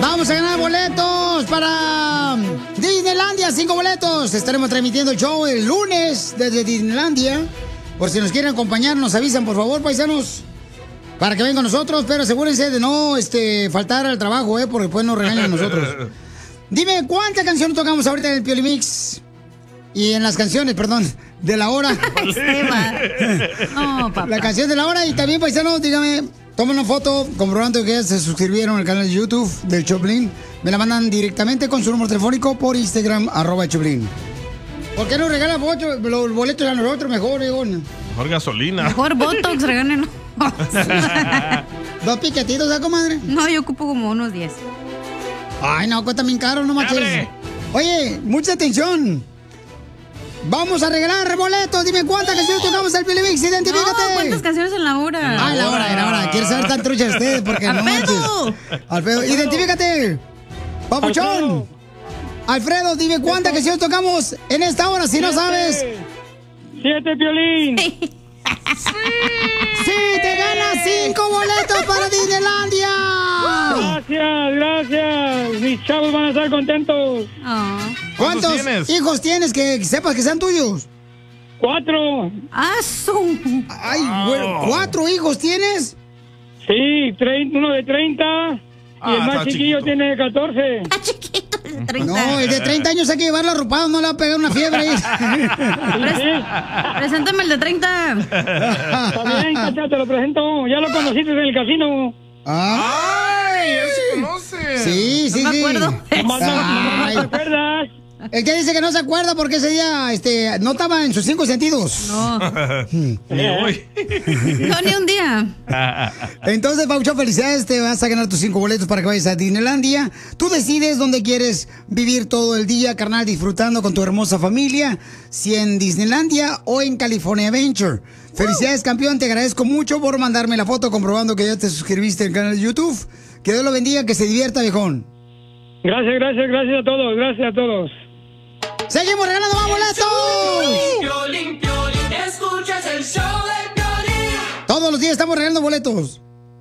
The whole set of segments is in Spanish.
Vamos a ganar boletos para Disneylandia, 5 boletos. Estaremos transmitiendo el show el lunes desde Disneylandia. Por si nos quieren acompañar, nos avisan, por favor, paisanos, para que vengan con nosotros. Pero asegúrense de no faltar al trabajo, porque después nos regañan a nosotros. Dime, ¿cuántas canciones tocamos ahorita en el Piolimix? Y en las canciones, perdón, de la hora. No, papá. La canción de la hora. Y también, paisanos, dígame, tomen una foto comprobando que ya se suscribieron al canal de YouTube del Choplin. Me la mandan directamente con su número telefónico por Instagram, @Choplin. ¿Por qué no regalan los boletos a nosotros mejor, Egon? Mejor gasolina. Mejor Botox, regálenos. 2 piquetitos, ¿sabes, comadre? No, yo ocupo como unos 10. Ay, no, cuesta bien caro, no manches. Oye, mucha atención. Vamos a regalar boletos. Dime cuántas canciones tocamos el Piolimix. Identifícate. No, ¿cuántas canciones en la hora? Ah, en la hora. Quiero saber tan trucha ustedes porque no manches. Alfredo, identifícate. Papuchón. Alfredo, dime cuántas canciones tocamos en esta hora si no sabes. 7, Piolín. ¡Sí! ¡Te ganas 5 boletos para Disneylandia! Gracias. Mis chavos van a estar contentos. ¿Cuántos hijos tienes que sepas que sean tuyos? 4. Ay, bueno, 4 hijos tienes. Sí, uno de 30 y el más chiquillo tiene 14. No, el de 30 años hay que llevarlo arropado, no le va a pegar una fiebre ahí. Preséntame el de 30. Está bien, Cacha, te lo presento. Ya lo conociste en el casino. ¡Ay! ¿Él se conoce? Sí. No me acuerdo. ¿No te acuerdas? El que dice que no se acuerda porque ese día no estaba en sus 5 sentidos. No. Ni hoy. No, ni un día. Entonces, Paucho, felicidades, te vas a ganar tus 5 boletos para que vayas a Disneylandia. Tú decides dónde quieres vivir todo el día, carnal, disfrutando con tu hermosa familia, si en Disneylandia o en California Adventure. Felicidades, campeón, te agradezco mucho por mandarme la foto comprobando que ya te suscribiste al canal de YouTube. Que Dios lo bendiga, que se divierta, viejón. Gracias a todos. ¡Seguimos regalando más boletos! Piolín, escuchas el show de Piolín. Todos los días estamos regalando boletos.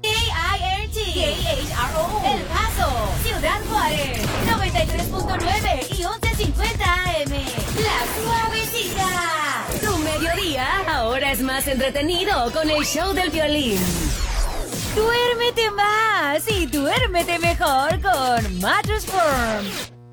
KHRO, El Paso, Ciudad Juárez, 93.9 y 1150 AM. La Suavecita. Tu mediodía ahora es más entretenido con el show del Piolín. Duérmete más y duérmete mejor con Mattress Firm.